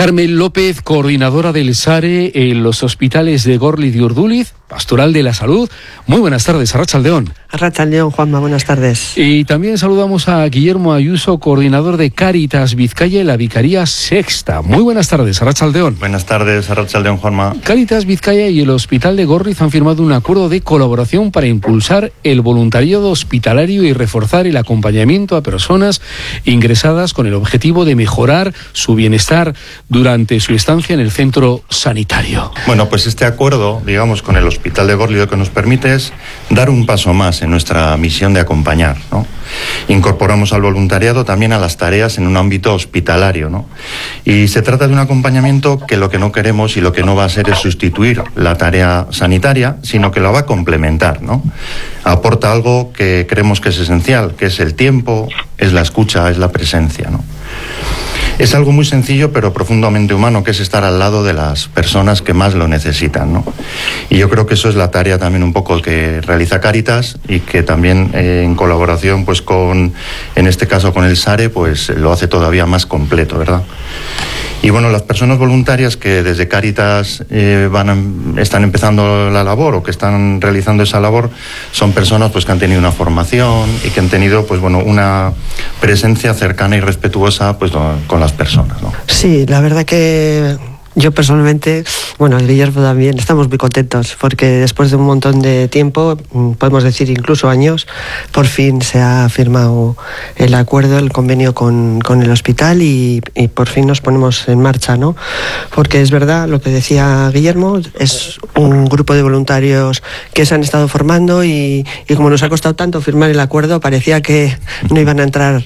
Carmen López, coordinadora del SARE en los hospitales de Gorliz y Urduliz, Pastoral de la Salud. Muy buenas tardes, Arratsaldeón. Arratsaldeón, Juanma, buenas tardes. Y también saludamos a Guillermo Ayuso, coordinador de Cáritas Vizcaya en la Vicaría Sexta. Muy buenas tardes, Arratsaldeón. Buenas tardes, Arratsaldeón, Juanma. Cáritas Vizcaya y el Hospital de Gorliz han firmado un acuerdo de colaboración para impulsar el voluntariado hospitalario y reforzar el acompañamiento a personas ingresadas con el objetivo de mejorar su bienestar durante su estancia en el centro sanitario. Bueno, pues este acuerdo, digamos, con el Hospital de Gorliz lo que nos permite es dar un paso más en nuestra misión de acompañar, ¿no? Incorporamos al voluntariado también a las tareas en un ámbito hospitalario, ¿no? Y se trata de un acompañamiento que lo que no queremos y lo que no va a hacer es sustituir la tarea sanitaria, sino que la va a complementar, ¿no? Aporta algo que creemos que es esencial, que es el tiempo, es la escucha, es la presencia, ¿no? Es algo muy sencillo pero profundamente humano, que es estar al lado de las personas que más lo necesitan, ¿no? Y yo creo que eso es la tarea también un poco que realiza Cáritas y que también en colaboración pues con, en este caso con el SARE, pues lo hace todavía más completo, ¿verdad? Y bueno, las personas voluntarias que desde Cáritas están empezando la labor o que están realizando esa labor son personas pues que han tenido una formación y que han tenido pues bueno una presencia cercana y respetuosa pues con las personas, ¿no? Sí, la verdad que yo personalmente, bueno, el Guillermo también, estamos muy contentos porque después de un montón de tiempo, podemos decir incluso años, por fin se ha firmado el acuerdo, el convenio con el hospital y por fin nos ponemos en marcha, ¿no? Porque es verdad lo que decía Guillermo, es un grupo de voluntarios que se han estado formando y como nos ha costado tanto firmar el acuerdo, parecía que no iban a entrar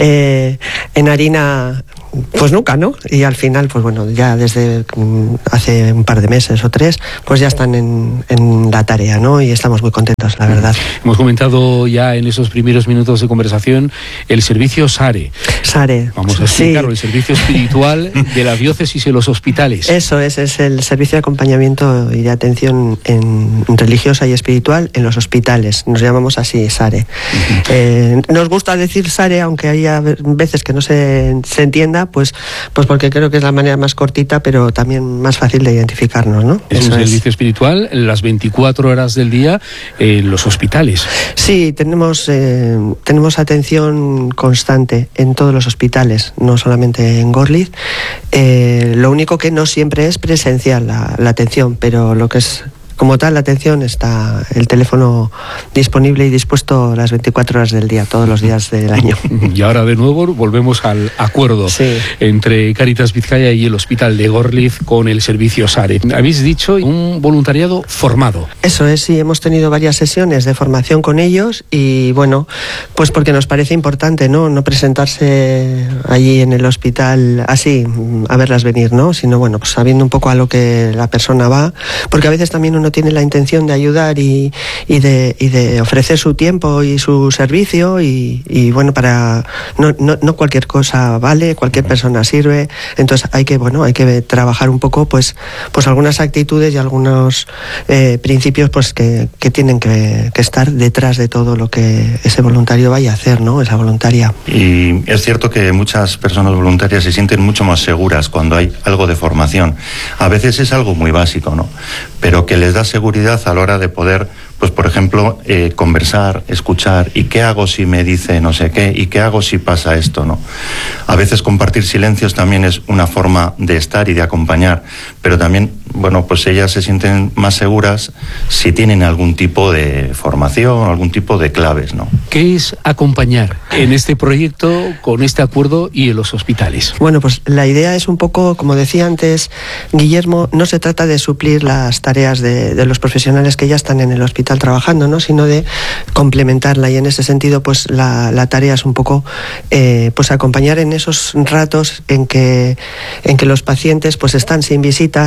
en harina pues nunca, ¿no? Y al final, pues bueno, ya desde hace un par de meses o 3, pues ya están en la tarea, ¿no? Y estamos muy contentos, la verdad. Hemos comentado ya en esos primeros minutos de conversación el servicio SARE. SARE. Vamos a explicarlo, sí. El servicio espiritual de la diócesis y los hospitales. Eso es el servicio de acompañamiento y de atención religiosa y espiritual en los hospitales. Nos llamamos así, SARE. Nos gusta decir SARE, aunque haya veces que no se entienda, pues porque creo que es la manera más cortita, pero también más fácil de identificarnos, ¿no? Es un servicio espiritual las 24 horas del día en los hospitales. Sí, tenemos atención constante en todos los hospitales, no solamente en Gorliz. Lo único que no siempre es presencial la atención, pero lo que es como tal, la atención, está el teléfono disponible y dispuesto las 24 horas del día, todos los días del año. Y ahora de nuevo volvemos al acuerdo entre Cáritas Vizcaya y el Hospital de Gorliz con el servicio SARE. Habéis dicho un voluntariado formado. Eso es, sí, hemos tenido varias sesiones de formación con ellos y bueno, pues porque nos parece importante, no presentarse allí en el hospital así, a verlas venir, ¿no? Sino bueno, pues sabiendo un poco a lo que la persona va, porque a veces también uno tiene la intención de ayudar y de ofrecer su tiempo y su servicio y bueno, para no cualquier cosa vale, cualquier persona sirve, entonces hay que trabajar un poco pues algunas actitudes y algunos principios pues que tienen que estar detrás de todo lo que ese voluntario vaya a hacer, ¿no? Esa voluntaria. Y es cierto que muchas personas voluntarias se sienten mucho más seguras cuando hay algo de formación. A veces es algo muy básico, ¿no? Pero que les da seguridad a la hora de poder, pues por ejemplo, conversar, escuchar, ¿y qué hago si me dice no sé qué? ¿Y qué hago si pasa esto? ¿No? A veces compartir silencios también es una forma de estar y de acompañar, pero también, bueno, pues ellas se sienten más seguras si tienen algún tipo de formación, algún tipo de claves, ¿no? ¿Qué es acompañar en este proyecto, con este acuerdo y en los hospitales? Bueno, pues la idea es un poco, como decía antes Guillermo, no se trata de suplir las tareas de los profesionales que ya están en el hospital trabajando, ¿no? Sino de complementarla, y en ese sentido pues la tarea es un poco pues acompañar en esos ratos en que los pacientes pues están sin visitas, no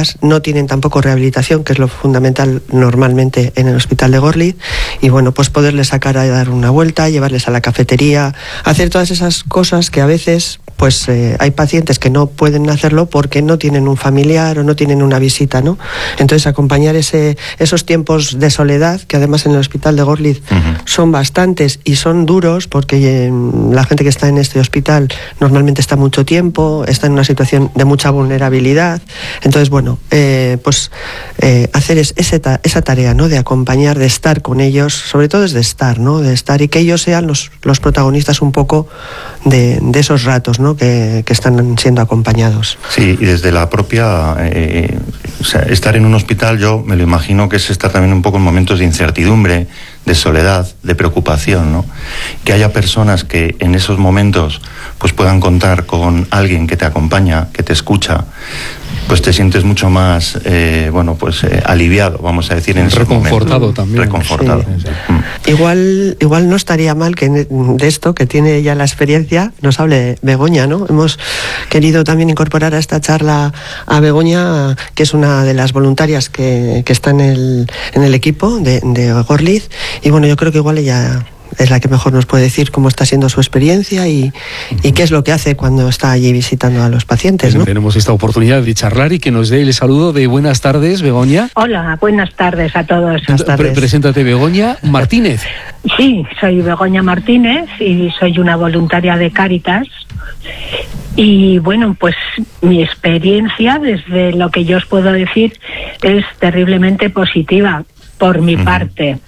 tienen tampoco rehabilitación, que es lo fundamental normalmente en el hospital de Gorliz, y bueno, pues poderles sacar a dar una vuelta, llevarles a la cafetería, hacer todas esas cosas que a veces pues hay pacientes que no pueden hacerlo porque no tienen un familiar o no tienen una visita, ¿no? Entonces acompañar esos tiempos de soledad, que además en el hospital de Gorliz son bastantes y son duros, porque la gente que está en este hospital normalmente está mucho tiempo, está en una situación de mucha vulnerabilidad. Entonces, bueno, hacer esa tarea, ¿no? De acompañar, de estar con ellos, sobre todo es de estar, ¿no? De estar, y que ellos sean los protagonistas un poco de esos ratos, ¿no? Que están siendo acompañados. Sí, y desde la propia... o sea, estar en un hospital, yo me lo imagino que es estar también un poco en momentos de incertidumbre, de soledad, de preocupación, ¿no? Que haya personas que en esos momentos pues puedan contar con alguien que te acompaña, que te escucha, pues te sientes mucho más, aliviado, vamos a decir, en esos momentos. Reconfortado también. Reconfortado. Sí. Igual no estaría mal que de esto, que tiene ya la experiencia, nos hable Begoña, ¿no? Hemos querido también incorporar a esta charla a Begoña, que es una de las voluntarias que está en el equipo de Gorliz, y bueno, yo creo que igual ella es la que mejor nos puede decir cómo está siendo su experiencia y qué es lo que hace cuando está allí visitando a los pacientes, ¿no? Tenemos esta oportunidad de charlar y que nos dé el saludo de buenas tardes, Begoña. Hola, buenas tardes a todos. Preséntate, Begoña Martínez. Sí, soy Begoña Martínez y soy una voluntaria de Cáritas. Y bueno, pues mi experiencia, desde lo que yo os puedo decir, es terriblemente positiva por mi parte.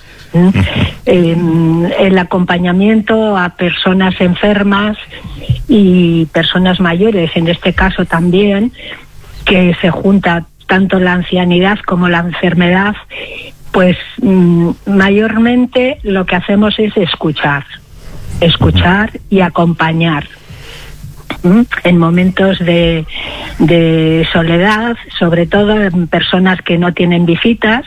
El acompañamiento a personas enfermas y personas mayores, en este caso también, que se junta tanto la ancianidad como la enfermedad, pues mayormente lo que hacemos es escuchar y acompañar en momentos de soledad, sobre todo en personas que no tienen visitas,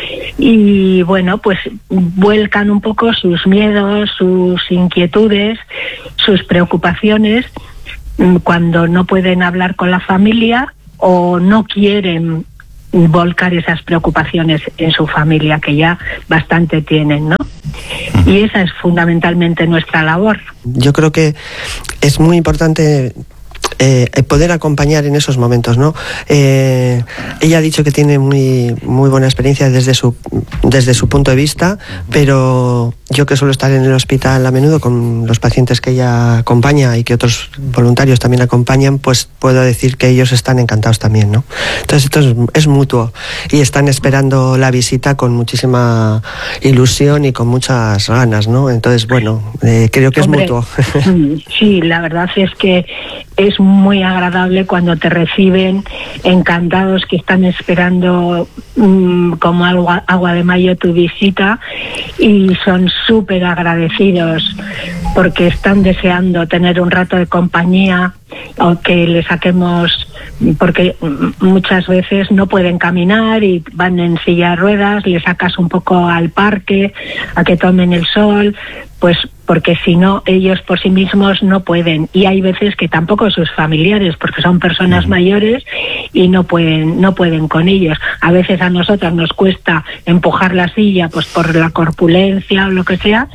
y bueno, pues vuelcan un poco sus miedos, sus inquietudes, sus preocupaciones cuando no pueden hablar con la familia o no quieren volcar esas preocupaciones en su familia, que ya bastante tienen, ¿no? Y esa es fundamentalmente nuestra labor. Yo creo que es muy importante poder acompañar en esos momentos, ¿no? Ella ha dicho que tiene muy buena experiencia desde su punto de vista, pero yo, que suelo estar en el hospital a menudo con los pacientes que ella acompaña y que otros voluntarios también acompañan, pues puedo decir que ellos están encantados también, ¿no? Entonces esto es mutuo y están esperando la visita con muchísima ilusión y con muchas ganas, ¿no? Entonces, bueno, creo que es mutuo. Sí, la verdad es que es muy agradable cuando te reciben encantados, que están esperando como agua de mayo tu visita, y son súper agradecidos porque están deseando tener un rato de compañía, o que le saquemos, porque muchas veces no pueden caminar y van en silla de ruedas, le sacas un poco al parque a que tomen el sol, pues porque si no, ellos por sí mismos no pueden, y hay veces que tampoco sus familiares, porque son personas mayores y no pueden con ellos. A veces a nosotras nos cuesta empujar la silla, pues por la corpulencia o lo que sea,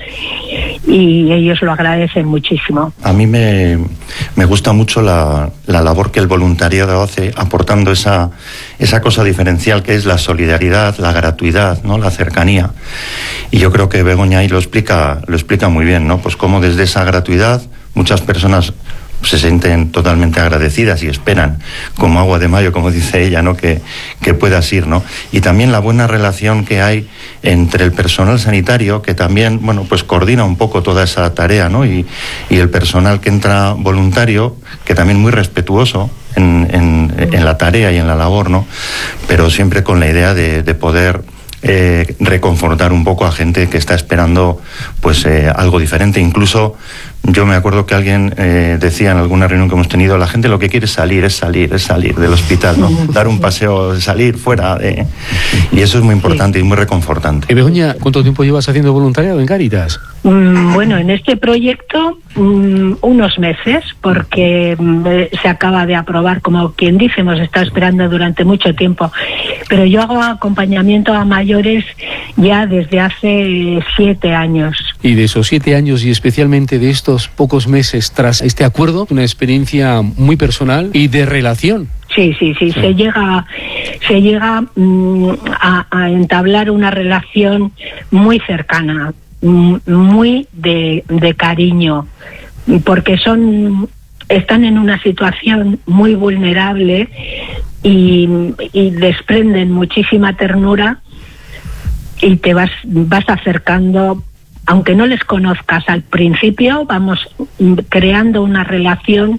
y ellos lo agradecen muchísimo. A mí me gusta mucho la labor que el voluntariado hace, aportando esa cosa diferencial que es la solidaridad, la gratuidad, ¿no? La cercanía. Y yo creo que Begoña ahí lo explica muy bien, ¿no? Pues cómo desde esa gratuidad muchas personas se sienten totalmente agradecidas y esperan, como agua de mayo, como dice ella, ¿no? Que puedas ir, ¿no? Y también la buena relación que hay entre el personal sanitario, que también, bueno, pues coordina un poco toda esa tarea, ¿no? Y el personal que entra voluntario, que también muy respetuoso en la tarea y en la labor, ¿no? Pero siempre con la idea de poder reconfortar un poco a gente que está esperando pues algo diferente. Incluso yo me acuerdo que alguien decía en alguna reunión que hemos tenido, la gente lo que quiere es salir del hospital, ¿no? Dar un paseo, salir fuera. Y eso es muy importante y muy reconfortante. Begoña, ¿cuánto tiempo llevas haciendo voluntariado en Cáritas? Bueno, en este proyecto unos meses, porque se acaba de aprobar, como quien dice, hemos estado esperando durante mucho tiempo. Pero yo hago acompañamiento a mayores ya desde hace 7 años. Y de esos 7 años, y especialmente de estos pocos meses tras este acuerdo, una experiencia muy personal y de relación. Sí. Se llega a entablar una relación muy cercana, muy de cariño, porque están en una situación muy vulnerable y desprenden muchísima ternura, y te vas acercando, aunque no les conozcas al principio, vamos creando una relación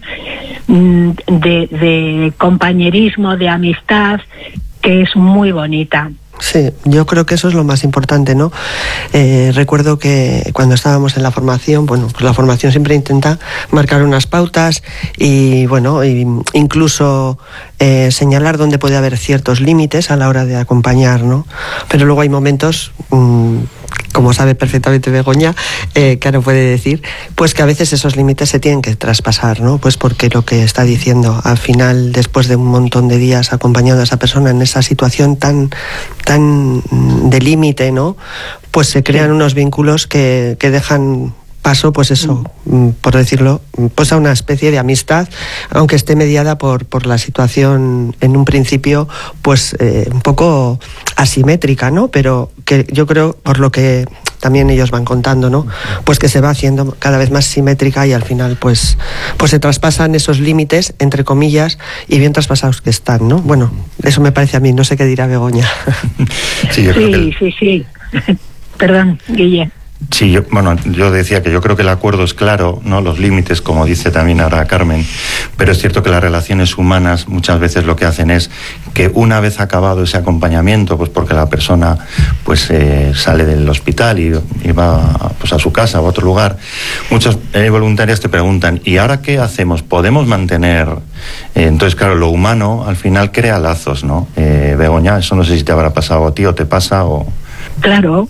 de compañerismo, de amistad, que es muy bonita. Sí, yo creo que eso es lo más importante, ¿no? Recuerdo que cuando estábamos en la formación, bueno, pues la formación siempre intenta marcar unas pautas y, bueno, incluso señalar dónde puede haber ciertos límites a la hora de acompañar, ¿no? Pero luego hay momentos, como sabe perfectamente Begoña, que ahora puede decir, pues que a veces esos límites se tienen que traspasar, ¿no? Pues porque lo que está diciendo, al final, después de un montón de días acompañando a esa persona en esa situación tan de límite, ¿no? Pues se crean unos vínculos que dejan paso, pues eso, por decirlo, pues a una especie de amistad, aunque esté mediada por la situación en un principio, pues un poco asimétrica, ¿no? Pero que yo creo, por lo que también ellos van contando, ¿no? Pues que se va haciendo cada vez más simétrica y al final pues se traspasan esos límites, entre comillas, y bien traspasados que están, ¿no? Bueno, eso me parece a mí, no sé qué dirá Begoña. Sí, yo creo que... sí. Perdón, Guille. Sí, yo decía que yo creo que el acuerdo es claro, ¿no? Los límites, como dice también ahora Carmen, pero es cierto que las relaciones humanas muchas veces lo que hacen es que una vez acabado ese acompañamiento, pues porque la persona pues sale del hospital y va pues a su casa o a otro lugar, muchas voluntarias te preguntan, ¿y ahora qué hacemos? ¿Podemos mantener? Entonces, claro, lo humano al final crea lazos, ¿no? Begoña, eso no sé si te habrá pasado a ti o te pasa o... Claro.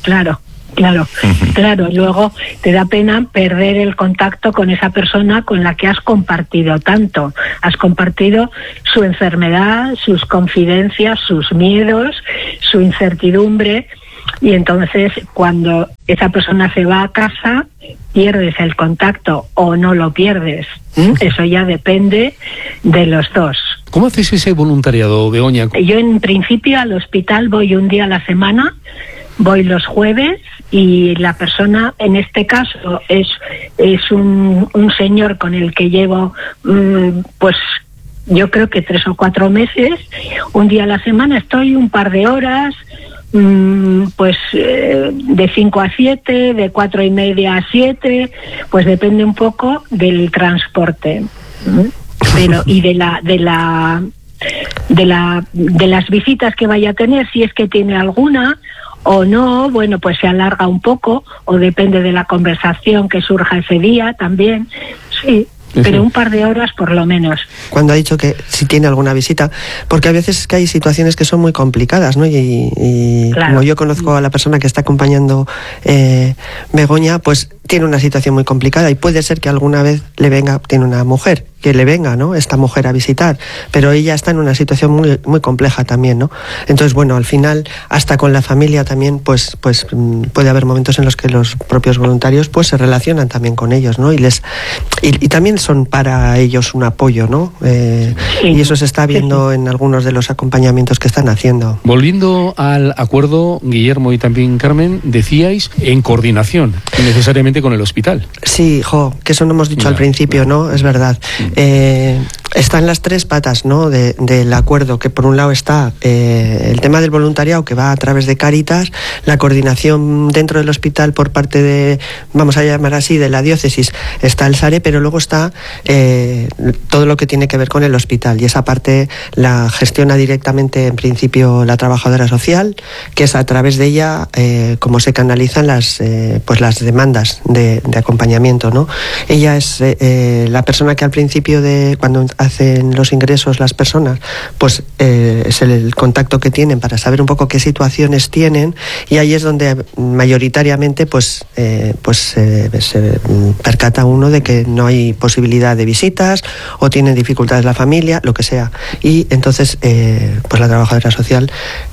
Luego te da pena perder el contacto con esa persona con la que has compartido tanto. Has compartido su enfermedad, sus confidencias, sus miedos, su incertidumbre, y entonces cuando esa persona se va a casa pierdes el contacto o no lo pierdes. Eso ya depende de los dos. ¿Cómo haces ese voluntariado, Begoña? Yo en principio al hospital voy un día a la semana. Voy los jueves y la persona, en este caso, es un señor con el que llevo, pues yo creo que 3 o 4 meses. Un día a la semana estoy un par de horas, pues de 5 a 7, de 4:30 a 7, pues depende un poco del transporte. Pero y de las visitas que vaya a tener, si es que tiene alguna o no, bueno, pues se alarga un poco, o depende de la conversación que surja ese día también, sí. Pero un par de horas por lo menos. Cuando ha dicho que si tiene alguna visita, porque a veces es que hay situaciones que son muy complicadas, ¿no? Y claro, como yo conozco a la persona que está acompañando Begoña, pues tiene una situación muy complicada y puede ser que alguna vez tiene una mujer que le venga, ¿no? Esta mujer a visitar, pero ella está en una situación muy, muy compleja también, ¿no? Entonces, bueno, al final, hasta con la familia también, pues puede haber momentos en los que los propios voluntarios, pues se relacionan también con ellos, ¿no? Y también son para ellos un apoyo, ¿no? Y eso se está viendo en algunos de los acompañamientos que están haciendo. Volviendo al acuerdo, Guillermo y también Carmen, decíais en coordinación, necesariamente con el hospital. Sí, que eso no hemos dicho al principio, ¿no? Es verdad. Están las tres patas, ¿no?, del acuerdo, que por un lado está el tema del voluntariado, que va a través de Cáritas, la coordinación dentro del hospital por parte de, vamos a llamar así, de la diócesis, está el SARE, pero luego está todo lo que tiene que ver con el hospital, y esa parte la gestiona directamente, en principio, la trabajadora social, que es a través de ella como se canalizan las demandas de acompañamiento, ¿no? Ella es la persona que al principio cuando hacen los ingresos las personas, pues es el contacto que tienen para saber un poco qué situaciones tienen, y ahí es donde mayoritariamente se percata uno de que no hay posibilidad de visitas o tienen dificultades la familia, lo que sea, y entonces pues la trabajadora social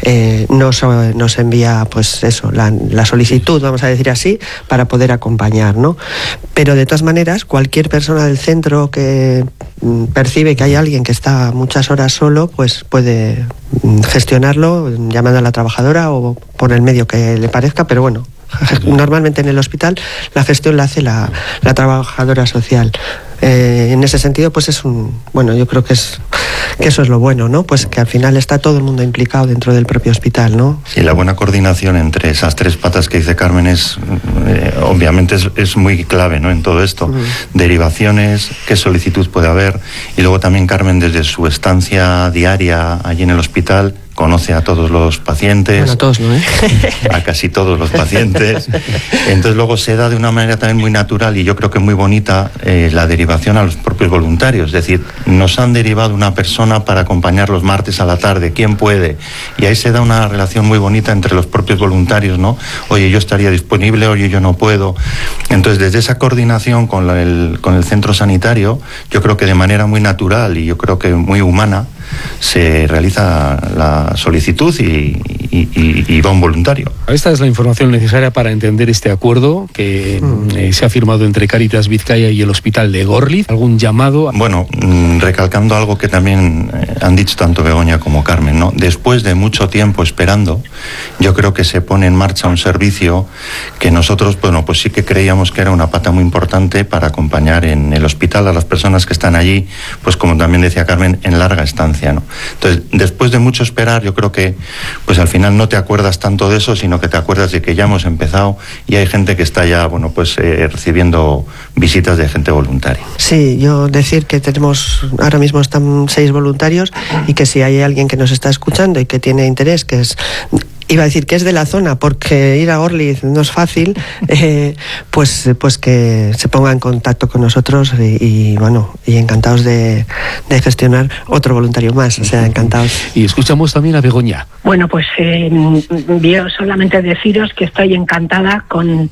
nos envía pues eso, la solicitud, vamos a decir así, para poder acompañar, ¿no? Pero de todas maneras, cualquier persona del centro que percibe que hay alguien que está muchas horas solo, pues puede gestionarlo llamando a la trabajadora o por el medio que le parezca, pero bueno, normalmente en el hospital la gestión la hace la trabajadora social. En ese sentido, pues yo creo que eso es lo bueno, ¿no? Pues que al final está todo el mundo implicado dentro del propio hospital, ¿no? Sí, la buena coordinación entre esas tres patas que dice Carmen es obviamente es muy clave, ¿no?, en todo esto. Derivaciones, qué solicitud puede haber, y luego también Carmen, desde su estancia diaria allí en el hospital, conoce a todos los pacientes. Bueno, a todos, ¿no? A casi todos los pacientes. Entonces luego se da de una manera también muy natural, y yo creo que muy bonita, la derivación a los propios voluntarios. Es decir, nos han derivado una persona para acompañar los martes a la tarde, ¿quién puede? Y ahí se da una relación muy bonita entre los propios voluntarios, ¿no? Oye, yo estaría disponible, oye, yo no puedo. Entonces, desde esa coordinación con el centro sanitario, yo creo que de manera muy natural y yo creo que muy humana, se realiza la solicitud y va un voluntario. Esta es la información necesaria para entender este acuerdo que se ha firmado entre Cáritas Vizcaya y el Hospital de Gorliz. ¿Algún llamado? Bueno, recalcando algo que también han dicho tanto Begoña como Carmen, ¿no? Después de mucho tiempo esperando, yo creo que se pone en marcha un servicio que nosotros, pues sí que creíamos que era una pata muy importante para acompañar en el hospital a las personas que están allí, pues como también decía Carmen, en larga estancia, ¿no? Entonces, después de mucho esperar, yo creo que pues al final no te acuerdas tanto de eso, sino que te acuerdas de que ya hemos empezado y hay gente que está ya, recibiendo visitas de gente voluntaria. Sí, yo decir que ahora mismo están 6 voluntarios, y que si hay alguien que nos está escuchando y que tiene interés, iba a decir que es de la zona, porque ir a Gorliz no es fácil, pues que se ponga en contacto con nosotros y encantados de gestionar otro voluntario más, o sea, encantados. Y escuchamos también a Begoña. Bueno, pues yo solamente deciros que estoy encantada con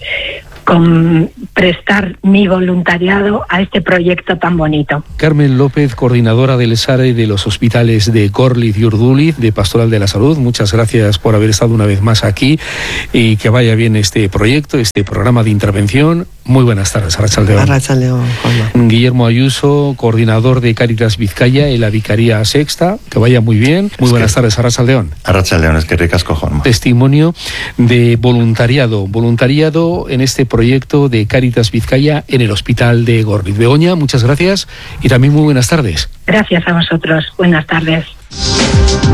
prestar mi voluntariado a este proyecto tan bonito. Carmen López, coordinadora del SARE de los hospitales de Gorliz y Urduliz, de Pastoral de la Salud, muchas gracias por haber estado una vez más aquí, y que vaya bien este proyecto, este programa de intervención. Muy buenas tardes, Arratsaldeon. Arratsaldeon, Juanma. Guillermo Ayuso, coordinador de Cáritas Vizcaya en la Vicaría Sexta, que vaya muy bien. Muy buenas tardes, Arratsaldeon. Arratsaldeon, es que ricasco, Juanma. Testimonio de voluntariado en este proyecto de Cáritas Vizcaya en el Hospital de Gorliz. Begoña, muchas gracias y también muy buenas tardes. Gracias a vosotros. Buenas tardes.